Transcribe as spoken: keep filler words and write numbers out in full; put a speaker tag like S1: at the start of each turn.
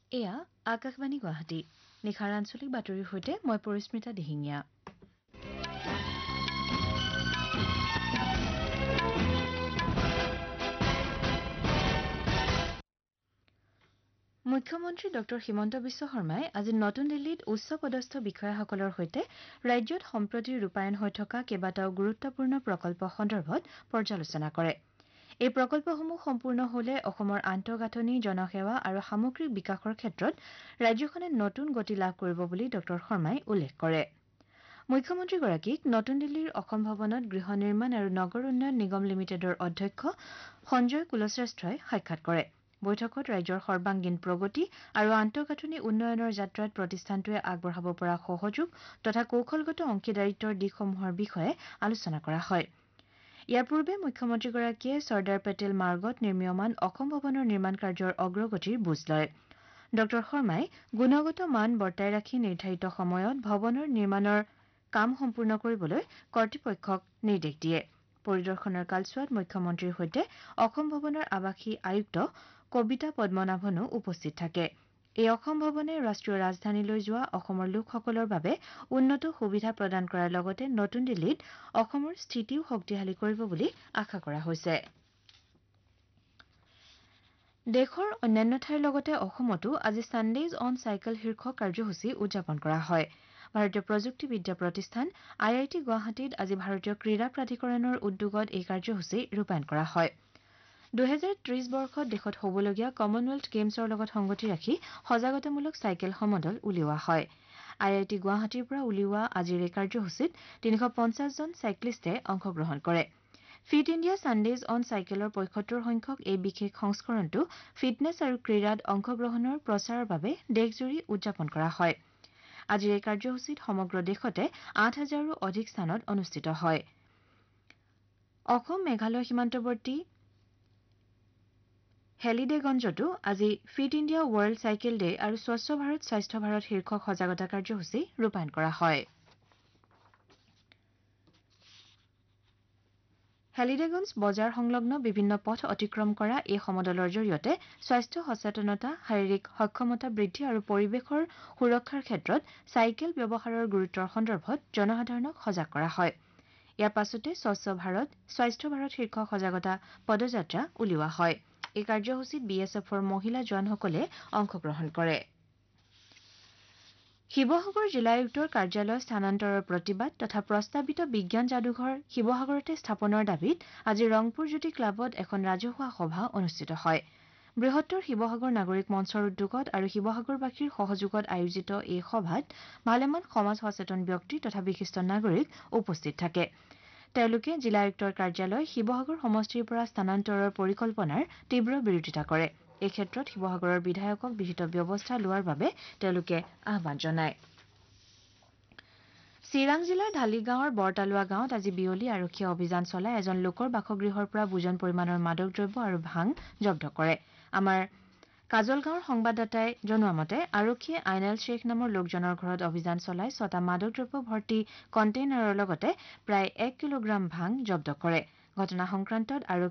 S1: এয়া আকাশবাণী গুৱাহাটী নিশাৰ আঞ্চলিক বাতৰিৰ সৈতে মই পৰিস্মিতা দিহিঙীয়া। মুখ্যমন্ত্ৰী ডঃ হিমন্ত বিশ্ব শৰ্মাই আজি নতুন দিল্লীত উচ্চ পদস্থ বিষয়াসকলৰ সৈতে ৰাজ্যত সম্প্ৰতি ৰূপায়ণ হৈ থকা কেইবাটাও গুৰুত্বপূৰ্ণ প্ৰকল্প সন্দৰ্ভত পৰ্যালোচনা কৰে। এই প্ৰকল্পসমূহ সম্পূৰ্ণ হলে অসমৰ আন্তঃগাঁথনি জনসেৱা আৰু সামগ্ৰিক বিকাশৰ ক্ষেত্ৰত ৰাজ্যখনে নতুন গতি লাভ কৰিব বুলি ডঃ শৰ্মাই উল্লেখ কৰে। মুখ্যমন্ত্ৰীগৰাকীক নতুন দিল্লীৰ অসম ভৱনত গৃহ নিৰ্মাণ আৰু নগৰ উন্নয়ন নিগম লিমিটেডৰ অধ্যক্ষ সঞ্জয় কুলশ্ৰেষ্ঠই সাক্ষাৎ কৰে। বৈঠকত ৰাজ্যৰ সৰ্বাংগীন প্ৰগতি আৰু আন্তঃগাঁথনি উন্নয়নৰ যাত্ৰাত প্ৰতিষ্ঠানটোৱে আগবঢ়াব পৰা সহযোগ তথা কৌশলগত অংশীদাৰিত্বৰ দিশসমূহৰ বিষয়ে আলোচনা কৰা হয়। ইয়াৰ পূৰ্বে মুখ্যমন্ত্ৰীগৰাকীয়ে চৰ্দাৰ পেটেল মাৰ্গত নিৰ্মীয়মান অসম ভৱনৰ নিৰ্মাণ কাৰ্যৰ অগ্ৰগতিৰ বুজ লয়। ডঃ শৰ্মাই গুণগত মান বৰ্তাই ৰাখি নিৰ্ধাৰিত সময়ত ভৱনৰ নিৰ্মাণৰ কাম সম্পূৰ্ণ কৰিবলৈ কৰ্তৃপক্ষক নিৰ্দেশ দিয়ে। পৰিদৰ্শনৰ কালছোৱাত মুখ্যমন্ত্ৰীৰ সৈতে অসম ভৱনৰ আৱাসী আয়ুক্ত কবিতা পদ্মনাভনো উপস্থিত থাকে। এই অসম ভৱনে ৰাষ্ট্ৰীয় ৰাজধানীলৈ যোৱা অসমৰ লোকসকলৰ বাবে উন্নত সুবিধা প্ৰদান কৰাৰ লগতে নতুন দিল্লীত অসমৰ স্থিতিও শক্তিশালী কৰিব বুলি আশা কৰা হৈছে। দেশৰ অন্যান্য ঠাইৰ লগতে অসমতো আজি ছানডেজ অন চাইকেল শীৰ্ষক কাৰ্যসূচী উদযাপন কৰা হয়। ভাৰতীয় প্ৰযুক্তিবিদ্যা প্ৰতিষ্ঠান আই আই টি গুৱাহাটীত আজি ভাৰতীয় ক্ৰীড়া প্ৰাধিকৰণৰ উদ্যোগত এই কাৰ্যসূচী ৰূপায়ণ কৰা হয়। দুহেজাৰ ত্ৰিশ বৰ্ষত দেশত হ'বলগীয়া কমনৱেলথ গেমছৰ লগত সংগতি ৰাখি সজাগতামূলক চাইকেল সমদল উলিওৱা হয়। আই আই টি গুৱাহাটীৰ পৰা উলিওৱা আজিৰ এই কাৰ্যসূচীত তিনিশ পঞ্চাছজন চাইক্লিষ্টে অংশগ্ৰহণ কৰে। ফিট ইণ্ডিয়া ছানডেজ অন চাইকেলৰ পঁয়সত্তৰ সংখ্যক এই বিশেষ সংস্কৰণটো ফিটনেছ আৰু ক্ৰীড়াত অংশগ্ৰহণৰ প্ৰচাৰৰ বাবে দেশজুৰি উদযাপন কৰা হয়। আজিৰ এই কাৰ্যসূচীত সমগ্ৰ দেশতে আঠ হাজাৰৰো অধিক স্থানত অনুষ্ঠিত হয়। অসম মেঘালয় সীমান্তৱৰ্তী হেলিডেগঞ্জতো আজি fit India world cycle day আৰু স্বচ্ছ ভাৰত স্বাস্থ্য ভাৰত শীৰ্ষক সজাগতা কাৰ্যসূচী ৰূপায়ণ কৰা হয়। হেলিডেগঞ্জ বজাৰ সংলগ্ন বিভিন্ন পথ অতিক্ৰম কৰা এই সমদলৰ জৰিয়তে স্বাস্থ্য সচেতনতা শাৰীৰিক সক্ষমতা বৃদ্ধি আৰু পৰিৱেশৰ সুৰক্ষাৰ ক্ষেত্ৰত চাইকেল ব্যৱহাৰৰ গুৰুত্বৰ সন্দৰ্ভত জনসাধাৰণক সজাগ কৰা হয়। ইয়াৰ পাছতে স্বচ্ছ ভাৰত স্বাস্থ্য ভাৰত শীৰ্ষক সজাগতা পদযাত্ৰা উলিওৱা হয়। এই কাৰ্যসূচীত বি এছ এফৰ মহিলা জোৱানসকলে অংশগ্ৰহণ কৰে। শিৱসাগৰ জিলায়ুক্তৰ কাৰ্যালয় স্থানান্তৰৰ প্ৰতিবাদ তথা প্ৰস্তাৱিত বিজ্ঞান যাদুঘৰ শিৱসাগৰতে স্থাপনৰ দাবীত আজি ৰংপুৰ জ্যোতি ক্লাবত এখন ৰাজহুৱা সভা অনুষ্ঠিত হয়। বৃহত্তৰ শিৱসাগৰ নাগৰিক মঞ্চৰ উদ্যোগত আৰু শিৱসাগৰবাসীৰ সহযোগত আয়োজিত এই সভাত ভালেমান সমাজ সচেতন ব্যক্তি তথা বিশিষ্ট নাগৰিক উপস্থিত থাকে। তেওঁলোকে জিলায়ুক্তৰ কাৰ্যালয় শিৱসাগৰ সমষ্টিৰ পৰা স্থানান্তৰৰ পৰিকল্পনাৰ তীব্ৰ বিৰোধিতা কৰে। এই ক্ষেত্ৰত শিৱসাগৰৰ বিধায়কক বিহিত ব্যৱস্থা লোৱাৰ বাবে তেওঁলোকে আহ্বান জনায়। চিৰাং জিলাৰ ঢালিগাঁৱৰ বৰতালুৱা গাঁৱত আজি বিয়লি আৰক্ষীয়ে অভিযান চলাই এজন লোকৰ বাসগৃহৰ পৰা বুজন পৰিমাণৰ মাদক দ্ৰব্য আৰু ভাং জব্দ কৰে। আমাৰ কাজলগাঁৱৰ সংবাদদাতাই জনোৱা মতে আৰক্ষীয়ে আইনাল শ্বেখ নামৰ লোকজনৰ ঘৰত অভিযান চলাই ছটা মাদক দ্ৰব্য ভৰ্তি কণ্টেইনাৰৰ লগতে প্ৰায় এক কিলোগ্ৰাম ভাং জব্দ কৰে। ঘটনা সংক্ৰান্তত আৰক্ষী